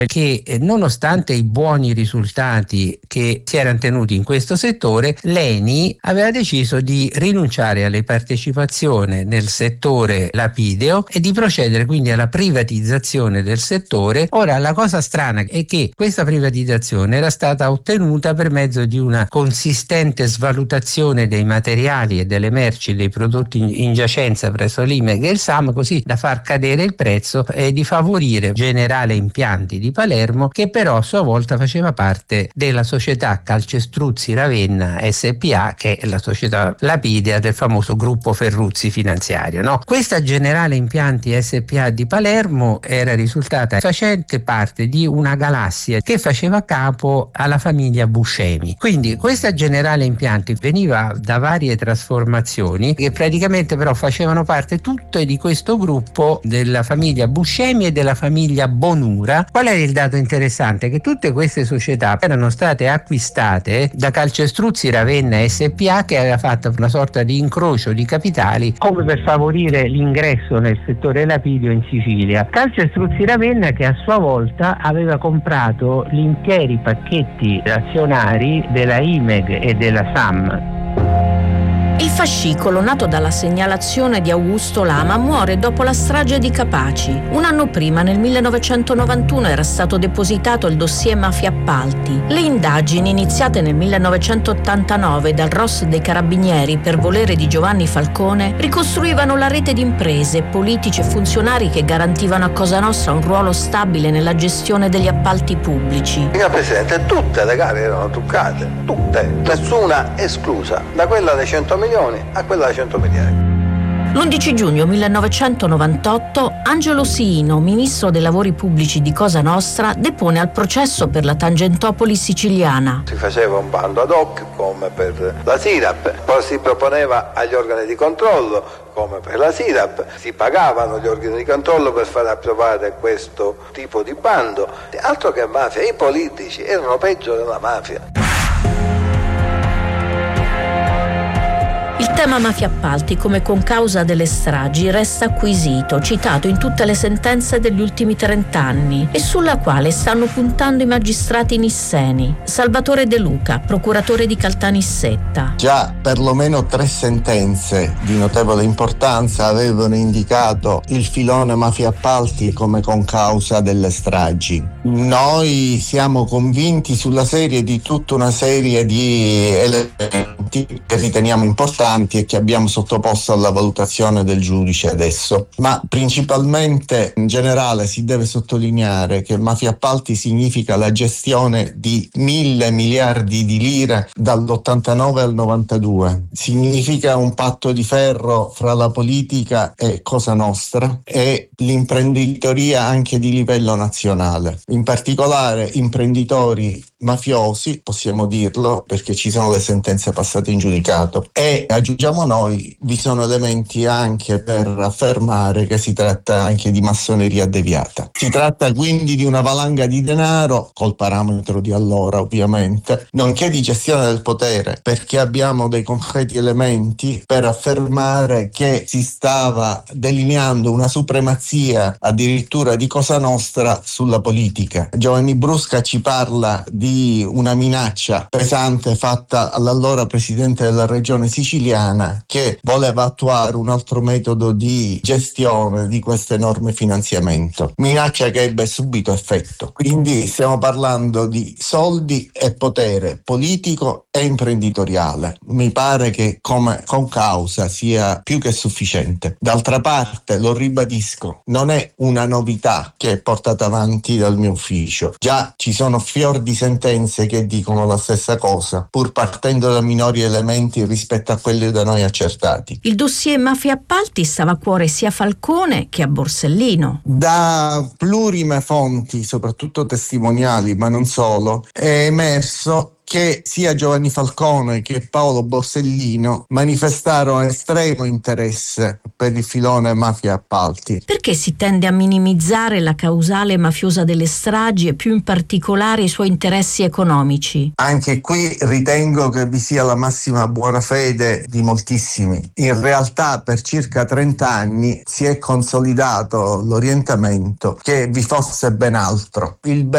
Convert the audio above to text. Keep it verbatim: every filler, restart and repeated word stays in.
che eh, nonostante i buoni risultati che si erano tenuti in questo settore, l'ENI aveva deciso di rinunciare alle partecipazioni nel settore lapideo e di procedere quindi alla privatizzazione del settore. Ora, la cosa strana è che questa privatizzazione era stata ottenuta per mezzo di una consistente svalutazione dei materiali e delle merci, dei prodotti in, in giacenza presso l'I M E G e il S A M, così da far cadere il prezzo e di favorire Generale Impianti di Palermo, che però a sua volta faceva parte della società Calcestruzzi Ravenna S P A, che è la società lapidea del famoso gruppo Ferruzzi finanziario, no? Questa Generale Impianti S P A di Palermo era risultata facente parte di una galassia che faceva capo alla famiglia Buscemi. Quindi questa Generale Impianti veniva da varie trasformazioni che praticamente però facevano parte tutte di questo gruppo della famiglia Buscemi e della famiglia Bonura. Qual è il dato interessante? Che tutte queste società erano state acquistate da Calcestruzzi Ravenna S P A, che aveva fatto una sorta di incrocio di capitali come per favorire l'ingresso nel settore lapidio in Sicilia. Calcestruzzi Ravenna che a sua volta aveva comprato gli interi pacchetti azionari della I M E G e della S A M. Il fascicolo, nato dalla segnalazione di Augusto Lama, muore dopo la strage di Capaci. Un anno prima, nel millenovecentonovantuno, era stato depositato il dossier Mafia Appalti. Le indagini, iniziate nel millenovecentottantanove dal R O S dei Carabinieri per volere di Giovanni Falcone, ricostruivano la rete di imprese, politici e funzionari che garantivano a Cosa Nostra un ruolo stabile nella gestione degli appalti pubblici. Signor Presidente, tutte le gare erano truccate, tutte, nessuna esclusa, da quella dei cento milioni a quella da cento miliardi. L'undici giugno millenovecentonovantotto Angelo Siino, ministro dei lavori pubblici di Cosa Nostra, depone al processo per la Tangentopoli siciliana. Si faceva un bando ad hoc come per la SIRAP, poi si proponeva agli organi di controllo come per la SIRAP, si pagavano gli organi di controllo per far approvare questo tipo di bando. Altro che mafia, i politici erano peggio della mafia. Il tema mafia appalti come concausa delle stragi resta acquisito, citato in tutte le sentenze degli ultimi trent'anni e sulla quale stanno puntando i magistrati nisseni. Salvatore De Luca, procuratore di Caltanissetta. Già perlomeno tre sentenze di notevole importanza avevano indicato il filone mafia appalti come concausa delle stragi. Noi siamo convinti sulla serie di tutta una serie di elementi che riteniamo importanti e che abbiamo sottoposto alla valutazione del giudice adesso, ma principalmente in generale si deve sottolineare che mafia appalti significa la gestione di mille miliardi di lire dall'ottantanove al novantadue, significa un patto di ferro fra la politica e Cosa Nostra e l'imprenditoria anche di livello nazionale, in particolare imprenditori mafiosi, possiamo dirlo perché ci sono le sentenze passate in giudicato, e aggiungiamo noi vi sono elementi anche per affermare che si tratta anche di massoneria deviata. Si tratta quindi di una valanga di denaro col parametro di allora ovviamente, nonché di gestione del potere, perché abbiamo dei concreti elementi per affermare che si stava delineando una supremazia addirittura di Cosa Nostra sulla politica. Giovanni Brusca ci parla di una minaccia pesante fatta all'allora presidente della regione siciliana che voleva attuare un altro metodo di gestione di questo enorme finanziamento, minaccia che ebbe subito effetto. Quindi stiamo parlando di soldi e potere politico e imprenditoriale. Mi pare che come concausa sia più che sufficiente. D'altra parte, lo ribadisco, non è una novità che è portata avanti dal mio ufficio. Già ci sono fior di sentenze che dicono la stessa cosa, pur partendo da minori elementi rispetto a quelli da noi accertati. Il dossier mafia appalti stava a cuore sia a Falcone che a Borsellino. Da plurime fonti, soprattutto testimoniali, ma non solo, è emerso che sia Giovanni Falcone che Paolo Borsellino manifestarono estremo interesse per il filone mafia appalti. Perché si tende a minimizzare la causale mafiosa delle stragi e più in particolare i suoi interessi economici? Anche qui ritengo che vi sia la massima buona fede di moltissimi. In realtà per circa trenta anni si è consolidato l'orientamento che vi fosse ben altro. Il